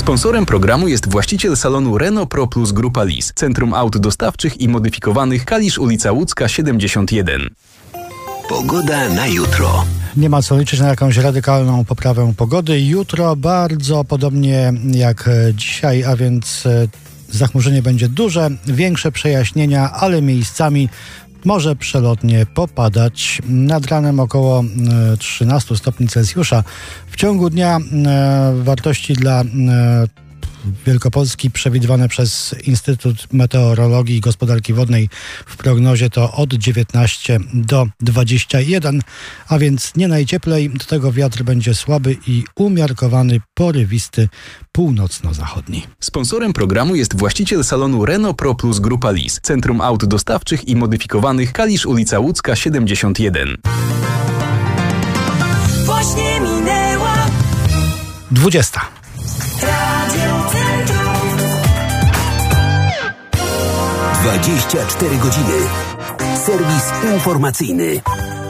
Sponsorem programu jest właściciel salonu Renault Pro Plus Grupa Lis, Centrum Aut Dostawczych i Modyfikowanych, Kalisz, ulica Łódzka 71. Pogoda na jutro. Nie ma co liczyć na jakąś radykalną poprawę pogody. Jutro bardzo podobnie jak dzisiaj, a więc zachmurzenie będzie duże, większe przejaśnienia, ale miejscami może przelotnie popadać. Nad ranem około 13 stopni Celsjusza. W ciągu dnia wartości dla Wielkopolski przewidywane przez Instytut Meteorologii i Gospodarki Wodnej w prognozie to od 19 do 21, a więc nie najcieplej. Do tego wiatr będzie słaby i umiarkowany, porywisty, północno-zachodni. Sponsorem programu jest właściciel salonu Renault Pro Plus Grupa Lis, Centrum Aut Dostawczych i Modyfikowanych, Kalisz, ulica Łódzka 71. Właśnie minęła 20. Radio Centrum. 24 godziny. Serwis informacyjny.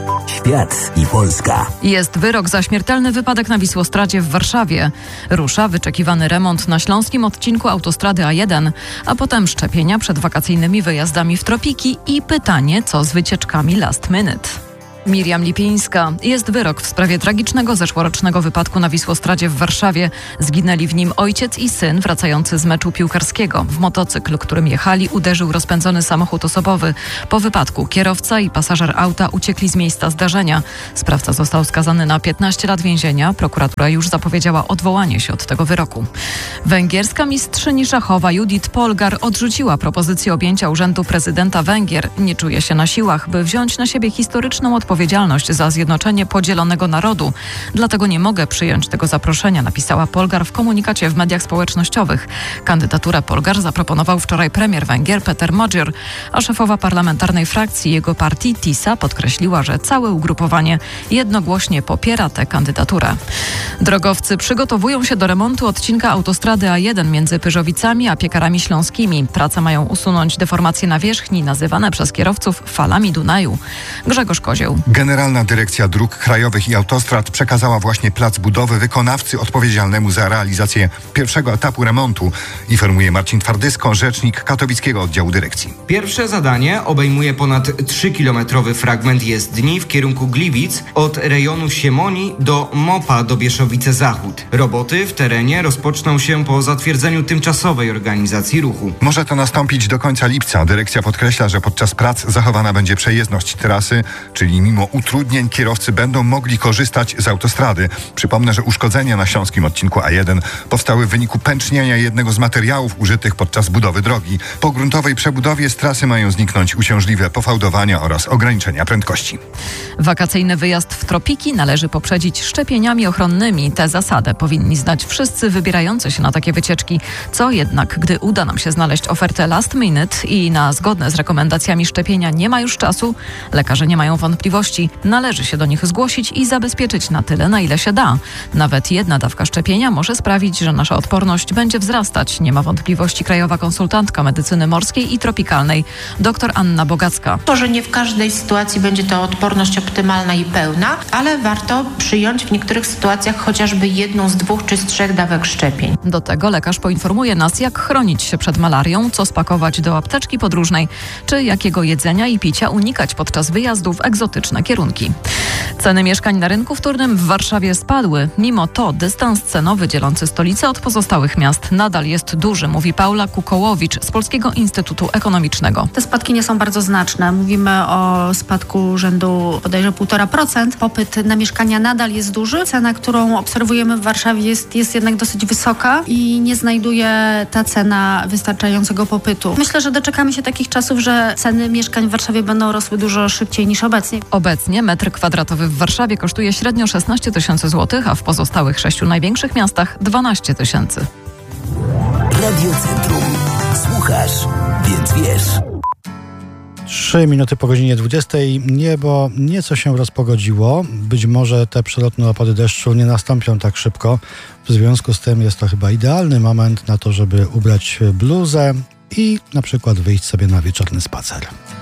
Świat i Polska. Jest wyrok za śmiertelny wypadek na Wisłostradzie w Warszawie. Rusza wyczekiwany remont na śląskim odcinku autostrady A1, a potem szczepienia przed wakacyjnymi wyjazdami w tropiki i pytanie, co z wycieczkami last minute. Miriam Lipińska. Jest wyrok w sprawie tragicznego zeszłorocznego wypadku na Wisłostradzie w Warszawie. Zginęli w nim ojciec i syn wracający z meczu piłkarskiego. W motocykl, którym jechali, uderzył rozpędzony samochód osobowy. Po wypadku kierowca i pasażer auta uciekli z miejsca zdarzenia. Sprawca został skazany na 15 lat więzienia. Prokuratura już zapowiedziała odwołanie się od tego wyroku. Węgierska mistrzyni szachowa Judith Polgar odrzuciła propozycję objęcia urzędu prezydenta Węgier. Nie czuje się na siłach, by wziąć na siebie historyczną odpowiedzialność za zjednoczenie podzielonego narodu. Dlatego nie mogę przyjąć tego zaproszenia, napisała Polgar w komunikacie w mediach społecznościowych. Kandydaturę Polgar zaproponował wczoraj premier Węgier Peter Magyar, a szefowa parlamentarnej frakcji jego partii TISA podkreśliła, że całe ugrupowanie jednogłośnie popiera tę kandydaturę. Drogowcy przygotowują się do remontu odcinka autostrady A1 między Pyrzowicami a Piekarami Śląskimi. Prace mają usunąć deformacje nawierzchni nazywane przez kierowców falami Dunaju. Grzegorz Kozieł. Generalna Dyrekcja Dróg Krajowych i Autostrad przekazała właśnie plac budowy wykonawcy odpowiedzialnemu za realizację pierwszego etapu remontu, informuje Marcin Twardysko, rzecznik katowickiego oddziału dyrekcji. Pierwsze zadanie obejmuje ponad 3-kilometrowy fragment jezdni w kierunku Gliwic od rejonu Siemoni do Mopa do Bieszowice-Zachód. Roboty w terenie rozpoczną się po zatwierdzeniu tymczasowej organizacji ruchu. Może to nastąpić do końca lipca. Dyrekcja podkreśla, że podczas prac zachowana będzie przejezdność trasy, czyli mimo utrudnień kierowcy będą mogli korzystać z autostrady. Przypomnę, że uszkodzenia na śląskim odcinku A1 powstały w wyniku pęcznienia jednego z materiałów użytych podczas budowy drogi. Po gruntowej przebudowie z trasy mają zniknąć uciążliwe pofałdowania oraz ograniczenia prędkości. Wakacyjny wyjazd w tropiki należy poprzedzić szczepieniami ochronnymi. Tę zasadę powinni znać wszyscy wybierający się na takie wycieczki. Co jednak, gdy uda nam się znaleźć ofertę last minute i na zgodne z rekomendacjami szczepienia nie ma już czasu, lekarze nie mają wątpliwości, należy się do nich zgłosić i zabezpieczyć na tyle, na ile się da. Nawet jedna dawka szczepienia może sprawić, że nasza odporność będzie wzrastać. Nie ma wątpliwości krajowa konsultantka medycyny morskiej i tropikalnej dr Anna Bogacka. To, że nie w każdej sytuacji będzie to odporność optymalna i pełna, ale warto przyjąć w niektórych sytuacjach chociażby jedną z 2 czy z 3 dawek szczepień. Do tego lekarz poinformuje nas, jak chronić się przed malarią, co spakować do apteczki podróżnej, czy jakiego jedzenia i picia unikać podczas wyjazdu w egzotyczne kierunki. Ceny mieszkań na rynku wtórnym w Warszawie spadły. Mimo to dystans cenowy dzielący stolicę od pozostałych miast nadal jest duży, mówi Paula Kukołowicz z Polskiego Instytutu Ekonomicznego. Te spadki nie są bardzo znaczne. Mówimy o spadku rzędu bodajże 1,5%. Popyt na mieszkania nadal jest duży. Cena, którą obserwujemy w Warszawie jest jednak dosyć wysoka i nie znajduje ta cena wystarczającego popytu. Myślę, że doczekamy się takich czasów, że ceny mieszkań w Warszawie będą rosły dużo szybciej niż obecnie. Obecnie metr kwadratowy w Warszawie kosztuje średnio 16 000 złotych, a w pozostałych 6 największych miastach 12 000. Radio Centrum. Słuchasz, więc wiesz. 3 minuty po godzinie 20. Niebo nieco się rozpogodziło. Być może te przelotne opady deszczu nie nastąpią tak szybko. W związku z tym jest to chyba idealny moment na to, żeby ubrać bluzę i na przykład wyjść sobie na wieczorny spacer.